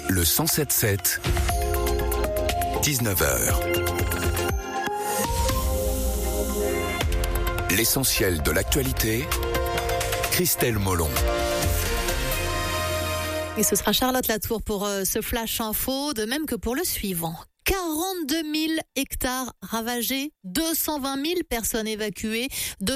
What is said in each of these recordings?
Le 107.7, 19h. L'essentiel de l'actualité, Christelle Molon. Et ce sera Charlotte Latour pour ce flash info, de même que pour le suivant. 42 000 hectares ravagés, 220 000 personnes évacuées,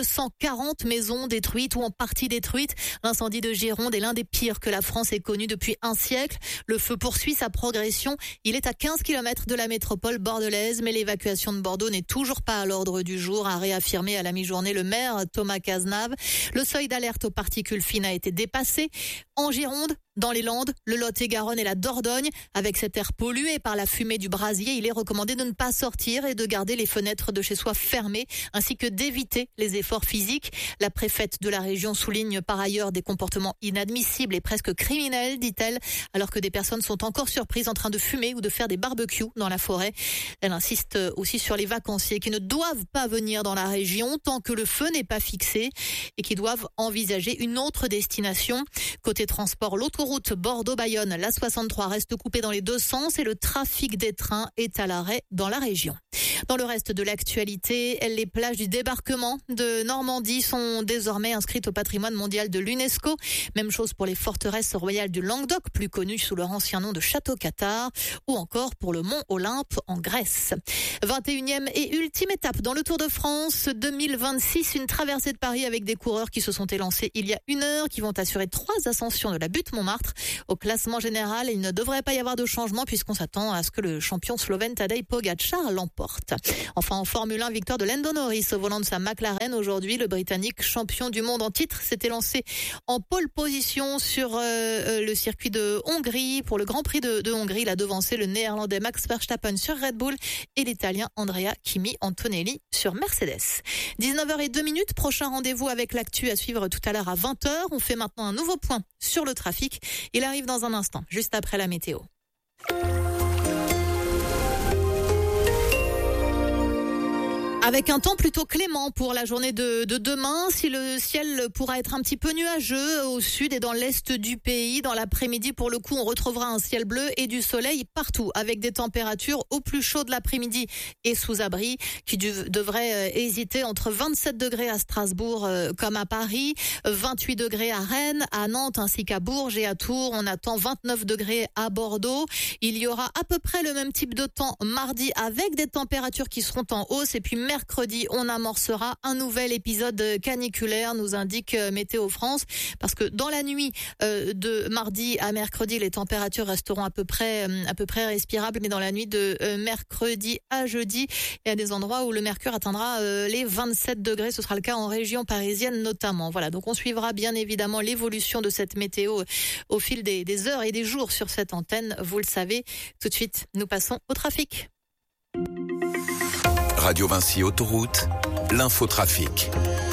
240 maisons détruites ou en partie détruites. L'incendie de Gironde est l'un des pires que la France ait connu depuis un siècle. Le feu poursuit sa progression. Il est à 15 km de la métropole bordelaise, mais l'évacuation de Bordeaux n'est toujours pas à l'ordre du jour, a réaffirmé à la mi-journée le maire Thomas Cazenave. Le seuil d'alerte aux particules fines a été dépassé. En Gironde, dans les Landes, le Lot-et-Garonne et la Dordogne, avec cet air pollué par la fumée du brasier, il est recommandé de ne pas sortir et de garder les fenêtres de chez soi fermées, ainsi que d'éviter les efforts physiques. La préfète de la région souligne par ailleurs des comportements inadmissibles et presque criminels, dit-elle, alors que des personnes sont encore surprises en train de fumer ou de faire des barbecues dans la forêt. Elle insiste aussi sur les vacanciers qui ne doivent pas venir dans la région tant que le feu n'est pas fixé et qui doivent envisager une autre destination. Côté transport, l'autoroute Bordeaux-Bayonne, la 63 reste coupée dans les deux sens et le trafic des trains est à l'arrêt dans la région. Dans le reste de l'actualité, les plages du débarquement de Normandie sont désormais inscrites au patrimoine mondial de l'UNESCO. Même chose pour les forteresses royales du Languedoc, plus connues sous leur ancien nom de Château Cathare, ou encore pour le mont Olympe en Grèce. 21e et ultime étape dans le Tour de France 2026, une traversée de Paris avec des coureurs qui se sont élancés il y a une heure, qui vont assurer 3 ascensions de la butte Montmartre. Au classement général, il ne devrait pas y avoir de changement puisqu'on s'attend à ce que le champion slovène Tadej Pogačar l'emporte. Enfin, en Formule 1, victoire de Lando Norris au volant de sa McLaren. Aujourd'hui, le Britannique, champion du monde en titre, s'était lancé en pole position sur le circuit de Hongrie. Pour le Grand Prix de Hongrie, il a devancé le Néerlandais Max Verstappen sur Red Bull et l'Italien Andrea Kimi Antonelli sur Mercedes. 19h02, prochain rendez-vous avec l'actu à suivre tout à l'heure à 20h. On fait maintenant un nouveau point sur le trafic. Il arrive dans un instant, juste après la météo. Avec un temps plutôt clément pour la journée de demain, si le ciel pourra être un petit peu nuageux au sud et dans l'est du pays. Dans l'après-midi, pour le coup, on retrouvera un ciel bleu et du soleil partout, avec des températures au plus chaud de l'après-midi et sous abri, qui devraient hésiter entre 27 degrés à Strasbourg comme à Paris, 28 degrés à Rennes, à Nantes ainsi qu'à Bourges et à Tours. On attend 29 degrés à Bordeaux. Il y aura à peu près le même type de temps mardi avec des températures qui seront en hausse. Et puis mercredi, on amorcera un nouvel épisode caniculaire, nous indique Météo France, parce que dans la nuit de mardi à mercredi, les températures resteront à peu près respirables, mais dans la nuit de mercredi à jeudi, il y a des endroits où le mercure atteindra les 27 degrés. Ce sera le cas en région parisienne notamment. Voilà, donc on suivra bien évidemment l'évolution de cette météo au fil des heures et des jours sur cette antenne, vous le savez. Tout de suite, nous passons au trafic. Radio Vinci Autoroute, l'infotrafic.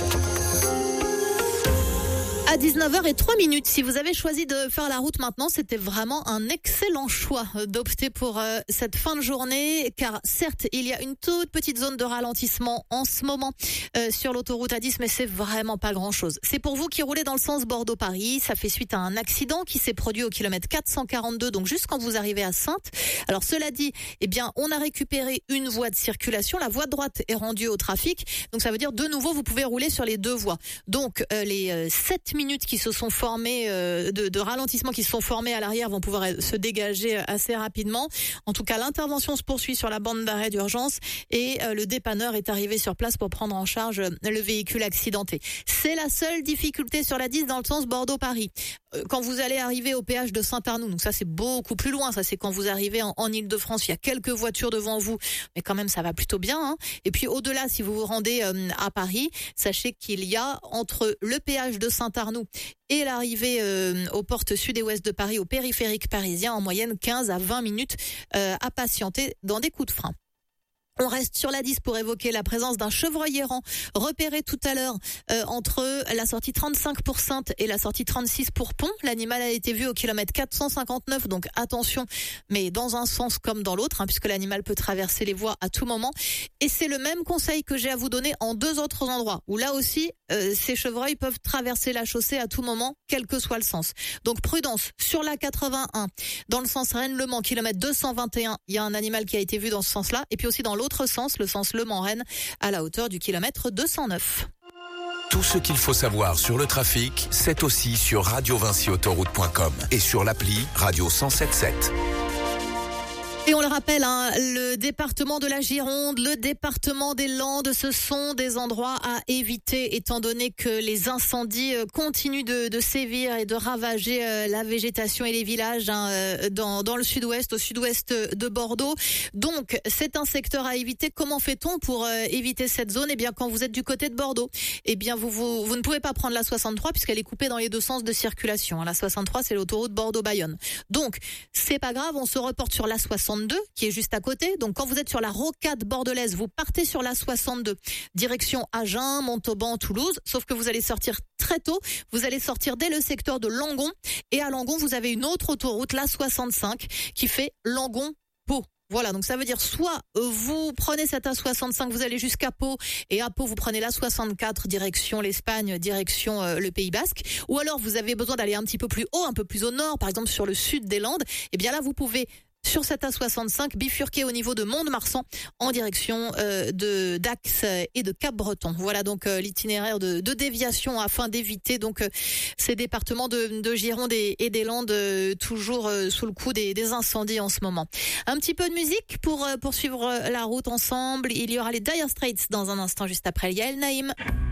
À 19h03, si vous avez choisi de faire la route maintenant, c'était vraiment un excellent choix d'opter pour cette fin de journée, car certes, il y a une toute petite zone de ralentissement en ce moment sur l'autoroute A10, mais c'est vraiment pas grand-chose. C'est pour vous qui roulez dans le sens Bordeaux-Paris, ça fait suite à un accident qui s'est produit au kilomètre 442, donc juste quand vous arrivez à Saintes. Alors cela dit, eh bien, on a récupéré une voie de circulation, la voie de droite est rendue au trafic, donc ça veut dire de nouveau vous pouvez rouler sur les deux voies. Donc les 7 minutes qui se sont formées de ralentissement qui se sont formées à l'arrière vont pouvoir se dégager assez rapidement. En tout cas, l'intervention se poursuit sur la bande d'arrêt d'urgence et le dépanneur est arrivé sur place pour prendre en charge le véhicule accidenté. C'est la seule difficulté sur la 10 dans le sens Bordeaux-Paris. Quand vous allez arriver au péage de Saint-Arnoux, donc ça c'est beaucoup plus loin, ça c'est quand vous arrivez en Île-de-France, il y a quelques voitures devant vous, mais quand même ça va plutôt bien, hein. Et puis au-delà, si vous vous rendez à Paris, sachez qu'il y a entre le péage de Saint-Arnoux et l'arrivée aux portes sud et ouest de Paris, au périphérique parisien, en moyenne 15 à 20 minutes à patienter dans des coups de frein. On reste sur la 10 pour évoquer la présence d'un chevreuil errant repéré tout à l'heure entre la sortie 35 pour Saintes et la sortie 36 pour Pont. L'animal a été vu au kilomètre 459, donc attention, mais dans un sens comme dans l'autre, puisque l'animal peut traverser les voies à tout moment. Et c'est le même conseil que j'ai à vous donner en deux autres endroits, où là aussi, ces chevreuils peuvent traverser la chaussée à tout moment, quel que soit le sens. Donc prudence, sur la 81, dans le sens Rennes-Le Mans, kilomètre 221, il y a un animal qui a été vu dans ce sens-là, et puis aussi dans l'autre sens, le sens Le Mans-Rennes, à la hauteur du kilomètre 209. Tout ce qu'il faut savoir sur le trafic, c'est aussi sur radiovincyautoroute.com et sur l'appli Radio 107.7. Et on le rappelle, le département de la Gironde, le département des Landes, ce sont des endroits à éviter étant donné que les incendies continuent de sévir et de ravager la végétation et les villages dans le sud-ouest, au sud-ouest de Bordeaux. Donc, c'est un secteur à éviter. Comment fait-on pour éviter cette zone ? Eh bien, quand vous êtes du côté de Bordeaux, eh bien, vous ne pouvez pas prendre la 63 puisqu'elle est coupée dans les deux sens de circulation. La 63, c'est l'autoroute Bordeaux-Bayonne. Donc, c'est pas grave, on se reporte sur la 62 qui est juste à côté. Donc quand vous êtes sur la rocade bordelaise, vous partez sur la 62, direction Agen, Montauban, Toulouse, sauf que vous allez sortir très tôt, vous allez sortir dès le secteur de Langon, et à Langon, vous avez une autre autoroute, la 65, qui fait Langon-Pau. Voilà, donc ça veut dire soit vous prenez cette A65, vous allez jusqu'à Pau, et à Pau vous prenez la 64 direction l'Espagne, direction le Pays Basque, ou alors vous avez besoin d'aller un petit peu plus haut, un peu plus au nord, par exemple sur le sud des Landes, et bien là vous pouvez sur cette A65 bifurquer au niveau de Mont-de-Marsan en direction de Dax et de Cap-Breton. Voilà donc l'itinéraire de déviation afin d'éviter donc ces départements de Gironde et des Landes toujours sous le coup des incendies en ce moment. Un petit peu de musique pour poursuivre la route ensemble. Il y aura les Dire Straits dans un instant juste après Yael Naïm.